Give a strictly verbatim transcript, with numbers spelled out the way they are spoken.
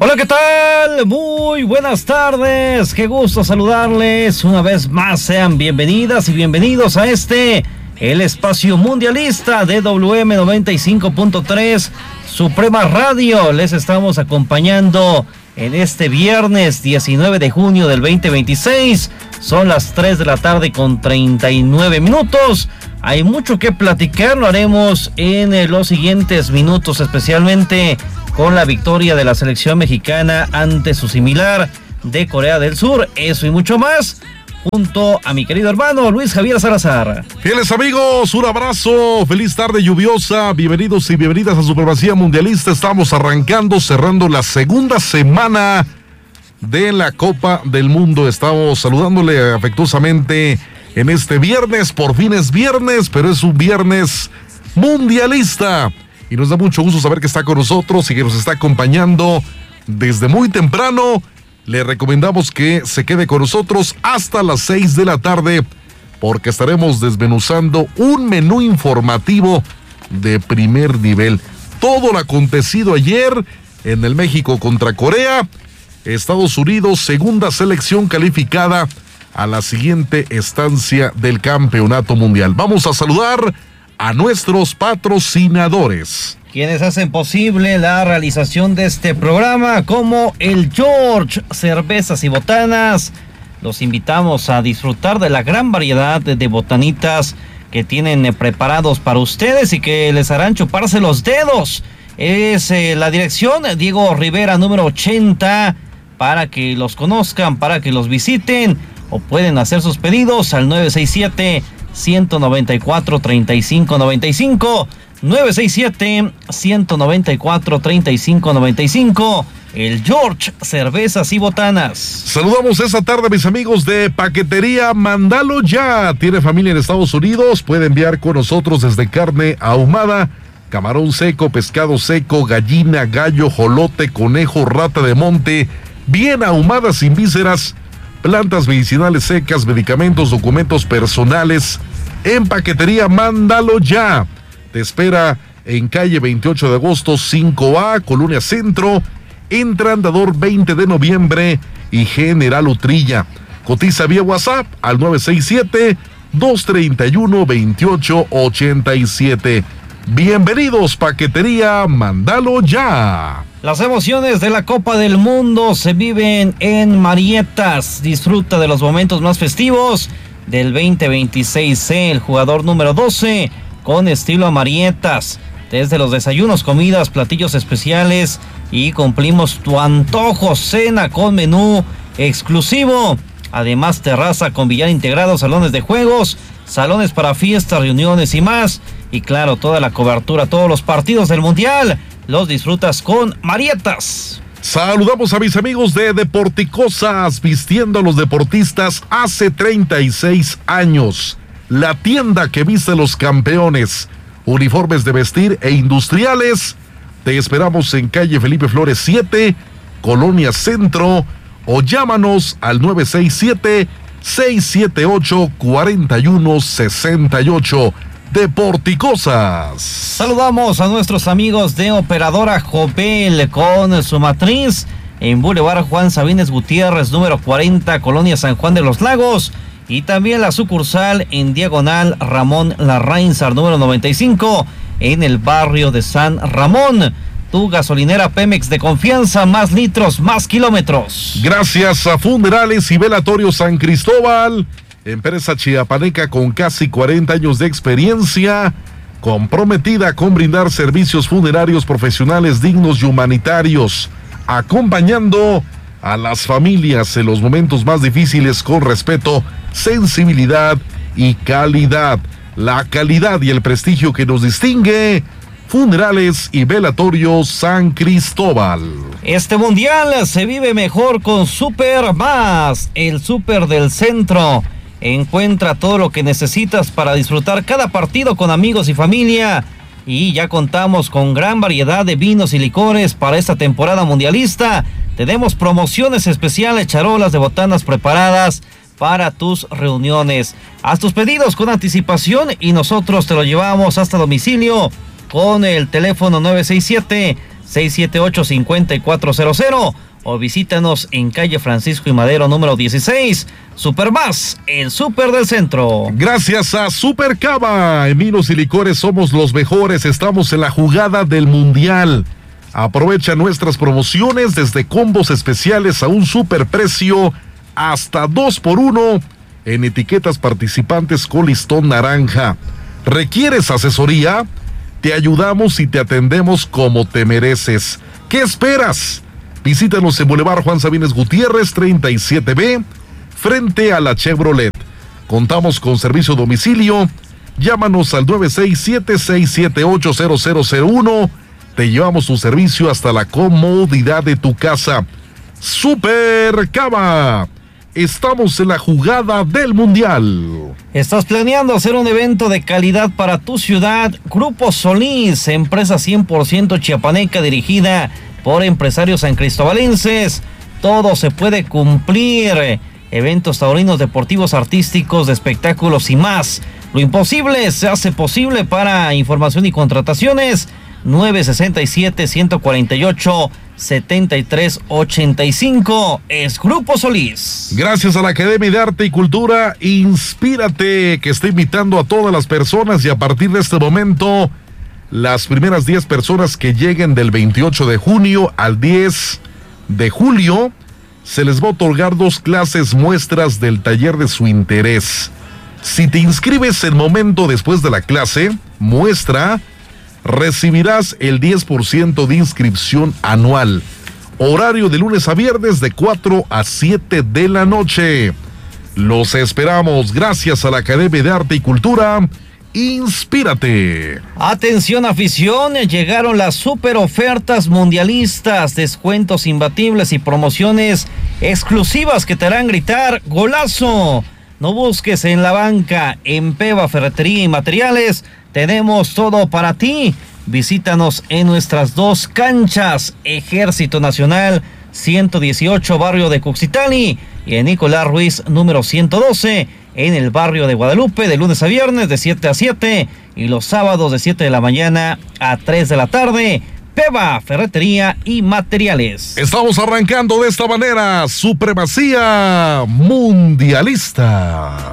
Hola, ¿qué tal? Muy buenas tardes, qué gusto saludarles una vez más. Sean bienvenidas y bienvenidos a este, el espacio mundialista de W M noventa y cinco punto tres, Suprema Radio. Les estamos acompañando en este viernes diecinueve de junio del veinte veintiséis. Son las tres de la tarde con treinta y nueve minutos. Hay mucho que platicar, lo haremos en los siguientes minutos, especialmente con la victoria de la selección mexicana ante su similar de Corea del Sur. Eso y mucho más, junto a mi querido hermano Luis Javier Salazar. Fieles amigos, un abrazo, feliz tarde lluviosa, bienvenidos y bienvenidas a Supremacía Mundialista. Estamos arrancando, cerrando la segunda semana de la Copa del Mundo. Estamos saludándole afectuosamente en este viernes, por fin es viernes, pero es un viernes mundialista. Y nos da mucho gusto saber que está con nosotros y que nos está acompañando desde muy temprano. Le recomendamos que se quede con nosotros hasta las seis de la tarde, porque estaremos desmenuzando un menú informativo de primer nivel. Todo lo acontecido ayer en el México contra Corea. Estados Unidos, segunda selección calificada a la siguiente estancia del Campeonato Mundial. Vamos a saludar a nuestros patrocinadores, quienes hacen posible la realización de este programa, como el George Cervezas y Botanas. Los invitamos a disfrutar de la gran variedad de, de botanitas que tienen preparados para ustedes y que les harán chuparse los dedos. Es eh, la dirección Diego Rivera número ochenta, para que los conozcan, para que los visiten, o pueden hacer sus pedidos al nueve seis siete, uno nueve cuatro, tres cinco nueve cinco, nueve seis siete, uno nueve cuatro, tres cinco nueve cinco, el George Cervezas y Botanas. Saludamos esta tarde a mis amigos de Paquetería Mándalo Ya. Tiene familia en Estados Unidos, puede enviar con nosotros desde carne ahumada, camarón seco, pescado seco, gallina, gallo, jolote, conejo, rata de monte, bien ahumada sin vísceras, plantas medicinales secas, medicamentos, documentos personales. En Paquetería Mándalo Ya. Te espera en calle veintiocho de agosto cinco A, Colonia Centro, entre Andador veinte de noviembre y General Utrilla. Cotiza vía WhatsApp al nueve seis siete, dos tres uno, dos ocho ocho siete. Bienvenidos, Paquetería Mándalo Ya. Las emociones de la Copa del Mundo se viven en Marietas. Disfruta de los momentos más festivos del veinte veintiséis. El jugador número doce con estilo a Marietas. Desde los desayunos, comidas, platillos especiales, y cumplimos tu antojo. Cena con menú exclusivo. Además, terraza con billar integrado, salones de juegos, salones para fiestas, reuniones y más. Y claro, toda la cobertura, todos los partidos del Mundial los disfrutas con Marietas. Saludamos a mis amigos de Deporticosas, vistiendo a los deportistas hace treinta y seis años. La tienda que viste a los campeones. Uniformes de vestir e industriales. Te esperamos en calle Felipe Flores siete, Colonia Centro, o llámanos al nueve seis siete, seis siete ocho, cuatro uno seis ocho. Deporticosas. Saludamos a nuestros amigos de Operadora Jopel, con su matriz en Boulevard Juan Sabines Gutiérrez, número cuarenta, Colonia San Juan de los Lagos, y también la sucursal en Diagonal Ramón Larrainzar, número noventa y cinco, en el barrio de San Ramón. Tu gasolinera Pemex de confianza, más litros, más kilómetros. Gracias a Funerales y Velatorio San Cristóbal, empresa chiapaneca con casi cuarenta años de experiencia, comprometida con brindar servicios funerarios profesionales, dignos y humanitarios, acompañando a las familias en los momentos más difíciles con respeto, sensibilidad y calidad. La calidad y el prestigio que nos distingue. Funerales y Velatorio San Cristóbal. Este mundial se vive mejor con Super Más, el súper del centro. Encuentra todo lo que necesitas para disfrutar cada partido con amigos y familia. Y ya contamos con gran variedad de vinos y licores para esta temporada mundialista. Tenemos promociones especiales, charolas de botanas preparadas para tus reuniones. Haz tus pedidos con anticipación y nosotros te lo llevamos hasta domicilio con el teléfono nueve seis siete, seis siete ocho, cinco cuatro cero cero o visítanos en calle Francisco y Madero número dieciséis. Supermás, el súper del centro. Gracias a Super Cava. En vinos y licores somos los mejores. Estamos en la jugada del Mundial. Aprovecha nuestras promociones desde combos especiales a un superprecio hasta dos por uno en etiquetas participantes con listón naranja. ¿Requieres asesoría? Te ayudamos y te atendemos como te mereces. ¿Qué esperas? Visítanos en Boulevard Juan Sabines Gutiérrez treinta y siete B, frente a la Chevrolet. Contamos con servicio a domicilio. Llámanos al nueve seis siete, seis siete ocho, cero cero cero uno. Te llevamos tu servicio hasta la comodidad de tu casa. Super Cava. Estamos en la jugada del Mundial. ¿Estás planeando hacer un evento de calidad para tu ciudad? Grupo Solís, empresa cien por ciento chiapaneca dirigida por empresarios sancristobalenses. Todo se puede cumplir. Eventos taurinos, deportivos, artísticos, de espectáculos y más. Lo imposible se hace posible. Para información y contrataciones, nueve seis siete, uno cuatro ocho, siete tres ocho cinco. Es Grupo Solís. Gracias a la Academia de Arte y Cultura Inspírate, que está invitando a todas las personas, y a partir de este momento, las primeras diez personas que lleguen del veintiocho de junio al diez de julio, se les va a otorgar dos clases muestras del taller de su interés. Si te inscribes el momento después de la clase muestra, recibirás el diez por ciento de inscripción anual. Horario de lunes a viernes de cuatro a siete de la noche. Los esperamos. Gracias a la Academia de Arte y Cultura Inspírate. Atención afición, llegaron las super ofertas mundialistas, descuentos imbatibles y promociones exclusivas que te harán gritar ¡golazo! No busques en la banca. En Peva Ferretería y Materiales tenemos todo para ti. Visítanos en nuestras dos canchas, Ejército Nacional ciento dieciocho, barrio de Cuxitani, y en Nicolás Ruiz número ciento doce, en el barrio de Guadalupe, de lunes a viernes de siete a siete y los sábados de siete de la mañana a tres de la tarde. Peva Ferretería y Materiales. Estamos arrancando de esta manera, Supremacía Mundialista.